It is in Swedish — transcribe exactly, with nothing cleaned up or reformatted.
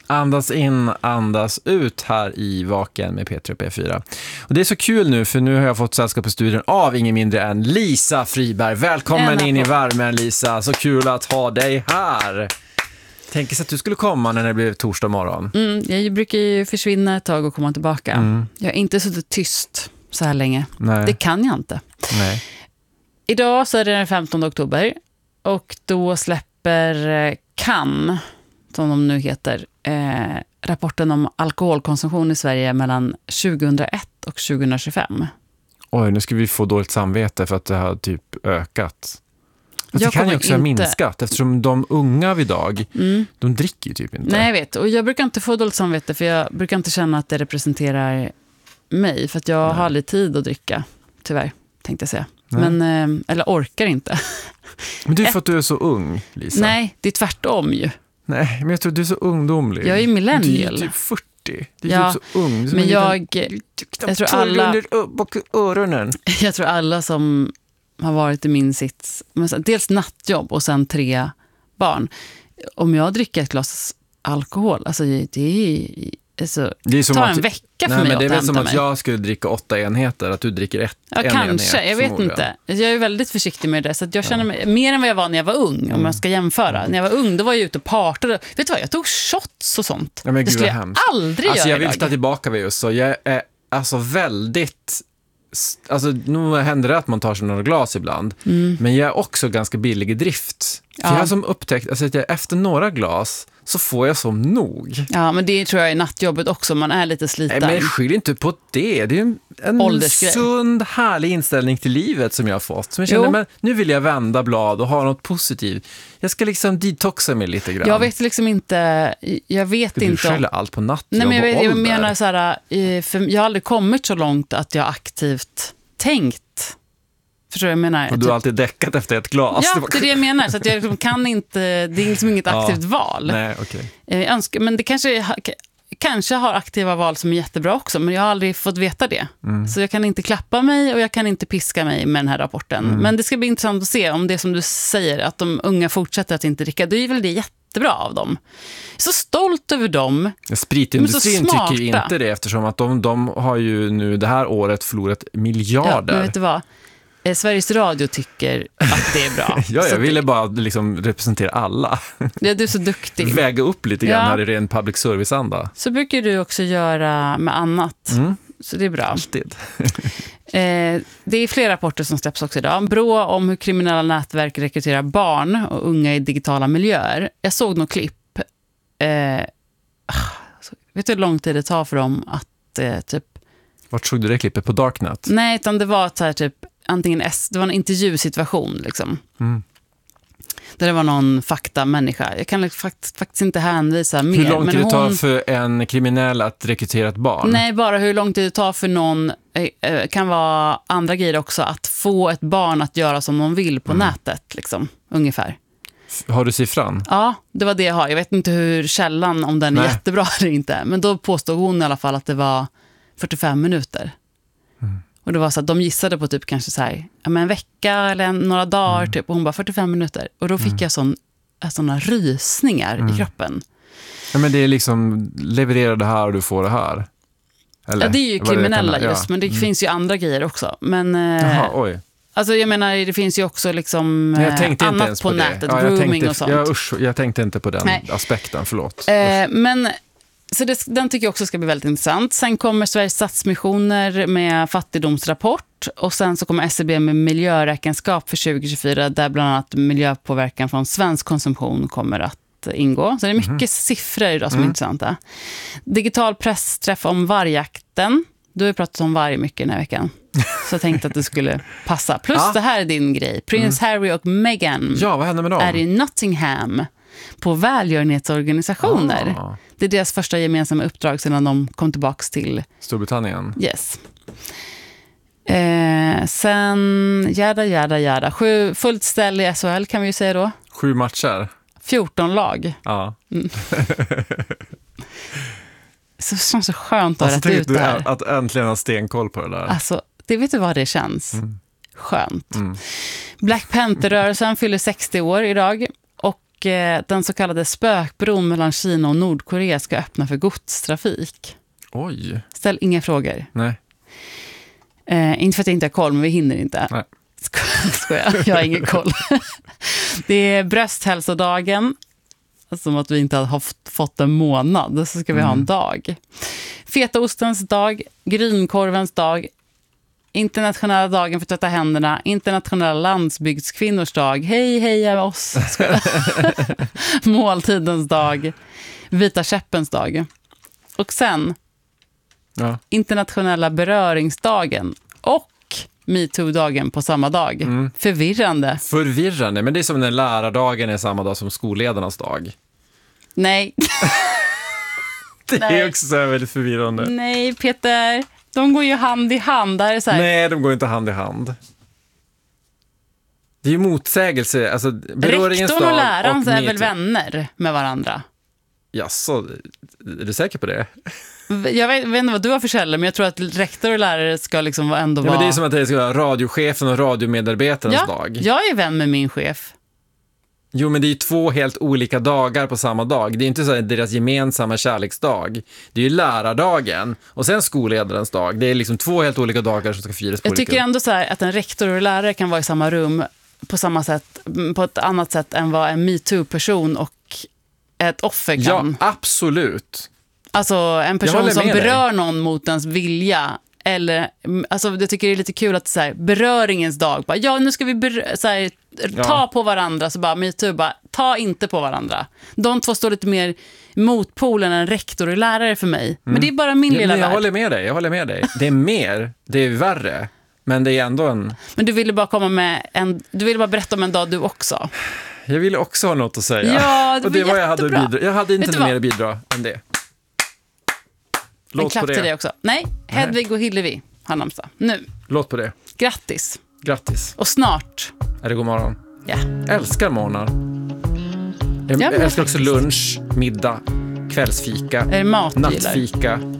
Andas in, andas ut här i Vaken med P tre och P fyra. Och det är så kul nu, för nu har jag fått sällskap på studion av ingen mindre än Lisa Friberg. Välkommen in i värmen, Lisa. Så kul att ha dig här. Tänk sig att du skulle komma när det blev torsdag morgon. Mm, jag brukar ju försvinna ett tag och komma tillbaka. Mm. Jag har inte suttit tyst så här länge. Nej. Det kan jag inte. Nej. Idag så är det den femtonde oktober och då släpper Kan, som de nu heter, eh, rapporten om alkoholkonsumtion i Sverige mellan tjugohundraett och tjugohundratjugofem. Oj, nu ska vi få dåligt samvete för att det har typ ökat. Fast det kan ju också ha inte... minskat, eftersom de unga vid dag, mm. de dricker ju typ inte. Nej, jag vet. Och jag brukar inte få dåligt samvete, för jag brukar inte känna att det representerar mig. För att jag Nej. har aldrig tid att dricka, tyvärr, tänkte jag säga. Men, eller orkar inte. Men det är för att du är så ung, Lisa. Nej, det är tvärtom ju. Nej, men jag tror att du är så ungdomlig. Jag är millennial. Du är typ fyrtio. Du är ja, typ så ung. Så men jag... Jag tror alla... öronen. Jag tror alla som har varit i min sits... Dels nattjobb och sen tre barn. Om jag dricker ett glas alkohol, alltså det är... Alltså, det är som tar en att, vecka för nej, mig men att det är väl som mig. att jag skulle dricka åtta enheter, att du dricker ett, ja, en kanske, enhet. Jag vet inte. Jag är väldigt försiktig med det, så att jag känner mig, ja. mer än vad jag var när jag var ung, mm. om jag ska jämföra. Mm. När jag var ung, då var jag ute och partade. Vet du vad, jag tog shots och sånt. Ja, men det skulle jag hemskt. aldrig alltså, göra jag vill ta tillbaka vid just så. Jag är alltså väldigt... Alltså, nu händer det att man tar sig några glas ibland. Mm. Men jag är också ganska billig i drift. För ja. jag har som upptäckt alltså, att jag, efter några glas så får jag som nog. Ja, men det tror jag är nattjobbet också. Man är lite sliten. Nej, men skyll inte på det. Det är en, en sund, härlig inställning till livet som jag har fått. Som jag känner, men nu vill jag vända blad och ha något positivt. Jag ska liksom detoxa mig lite grann. Jag vet liksom inte... Jag vet du inte... Du skäller allt på nattjobb. Nej, men jag, vet, och jag menar så här... För jag har aldrig kommit så långt att jag aktivt tänkt. Förstår jag menar? Och du har alltid däckat efter ett glas. Ja, det är det jag menar. Så att jag liksom kan inte... Det är liksom inget aktivt ja. val. Nej, okej. Okay. Jag önskar, men det kanske... Kanske har aktiva val som är jättebra också, men jag har aldrig fått veta det. Mm. Så jag kan inte klappa mig och jag kan inte piska mig med den här rapporten. Mm. Men det ska bli intressant att se om det som du säger, att de unga fortsätter att inte dricka. Det är väl det jättebra av dem. Jag är så stolt över dem. Spritindustrin tycker ju inte det, eftersom att de, de har ju nu det här året förlorat miljarder. Ja, men vet du vad? Sveriges Radio tycker att det är bra. ja, jag ville bara liksom representera alla. Ja, du är så duktig. Väga upp lite grann ja. här i ren public service-anda. Så brukar du också göra med annat. Mm. Så det är bra. Alltid. eh, det är flera rapporter som släpps också idag. Brå om hur kriminella nätverk rekryterar barn och unga i digitala miljöer. Jag såg något klipp. Eh, vet du hur lång tid det tar för dem att eh, typ... Vart såg du det klippet? På Darknet? Nej, utan det var så här typ antingen S, det var en intervjusituation liksom. Mm. Där det var någon fakta-människa. Jag kan fakt, faktiskt inte hänvisa mer. Hur lång tid men det tar hon, för en kriminell att rekrytera ett barn? Nej, bara hur lång tid det tar för någon, eh, kan vara andra grejer också, att få ett barn att göra som de vill på mm. nätet, liksom, ungefär. Har du siffran? Ja, det var det jag har. Jag vet inte hur källan, om den är Nej. jättebra eller inte. Men då påstod hon i alla fall att det var fyrtiofem minuter. Mm. Och det var så att de gissade på typ kanske så här, ja, men en vecka eller en, några dagar mm. typ. Och hon bara fyrtiofem minuter. Och då fick mm. jag sån, såna rysningar mm. i kroppen. Ja, men det är liksom, leverera det här och du får det här. Eller? Ja, det är ju kriminella det just. Ja. Men det mm. finns ju andra grejer också. Men... Jaha, oj. Alltså jag menar, det finns ju också liksom jag tänkte annat inte ens på, på nätet, ja, grooming tänkte, och sånt. Jag, usch, jag tänkte inte på den Nej. aspekten, förlåt. Eh, men så det, den tycker jag också ska bli väldigt intressant. Sen kommer Sveriges Stadsmissioner med fattigdomsrapport och sen så kommer S C B med miljöräkenskap för tjugo tjugofyra där bland annat miljöpåverkan från svensk konsumtion kommer att ingå. Så det är mycket mm. siffror idag som mm. är intressanta. Digital pressträff om vargjakten. Du har ju pratat om varg mycket den här veckan. Så jag tänkte att det skulle passa. Plus ja. det här är din grej. Prins mm. Harry och Meghan ja, vad händer med dem? är i Nottingham på välgörenhetsorganisationer. Ah. Det är deras första gemensamma uppdrag sedan de kom tillbaka till Storbritannien. Yes. Eh, sen jada, jada, jada. Sju, fullt ställ i S H L kan vi ju säga då. Sju matcher. fjorton lag. Ja. Mm. Så känns så skönt att alltså, rätt ut det här. Att äntligen ha stenkoll på det där. Alltså, det vet du vad det känns. Mm. Skönt. Mm. Black Panther-rörelsen fyller sextio år idag. Och Och eh, den så kallade spökbron mellan Kina och Nordkorea ska öppna för godstrafik. Oj. Ställ inga frågor. Nej. Eh, inte för att jag inte har koll, men vi hinner inte. Nej. Sko- skojar, jag har ingen koll. Det är brösthälsodagen. Som att vi inte har haft, fått en månad, så ska vi mm. ha en dag. Fetaostens dag, grynkorvens dag, internationella dagen för att tvätta händerna, internationella landsbygdskvinnors dag, hej heja oss, måltidens dag, vita käppens dag. Och sen ja. internationella beröringsdagen och MeToo-dagen på samma dag. Mm. Förvirrande. Förvirrande, men det är som när lärardagen är samma dag som skolledarnas dag. Nej. Det Nej. är också så här väldigt förvirrande. Nej, Peter. De går ju hand i hand. Där är så här... Nej, de går inte hand i hand. Det är ju motsägelse. Alltså, rektorn och läraren är väl vänner med varandra? Jaså, är du säker på det? Jag vet, vet inte vad du har för källor, men jag tror att rektor och lärare ska liksom ändå ja, vara... Men det är som att det ska vara radiochefen och radiomedarbetarens ja, dag. Jag är vän med min chef. Jo, men det är ju två helt olika dagar på samma dag. Det är inte så att deras gemensamma kärleksdag. Det är ju lärardagen och sen skolledarens dag. Det är liksom två helt olika dagar som ska firas på Jag olika... tycker ändå så här att en rektor och lärare kan vara i samma rum på samma sätt, på ett annat sätt än vad en MeToo-person och ett offer kan. Ja, absolut. Alltså en person som berör dig. någon mot ens vilja. Eller, alltså jag tycker det är lite kul att så här, beröringens dag, bara, ja nu ska vi ber- så här, ta ja. på varandra, så bara MeToo, bara, ta inte på varandra. De två står lite mer motpolen än rektor och lärare för mig. Mm. Men det är bara min ja, lilla jag värld. Jag håller med dig, jag håller med dig. Det är mer, det är värre. Men det är ändå en... Men du ville bara komma med en, du ville bara berätta om en dag du också. Jag ville också ha något att säga. Ja, det och det var var jag hade bidra. Jag hade inte mer att bidra än det. Låt en klapp till det också. Nej, Hedvig och Hillevi har namnsdag. Nu. Låt på det. Grattis. Grattis. Och snart. Är det god morgon? Ja. Jag älskar morgnar. Jag, ja, jag älskar också lunch, middag, kvällsfika, är det mat, nattfika.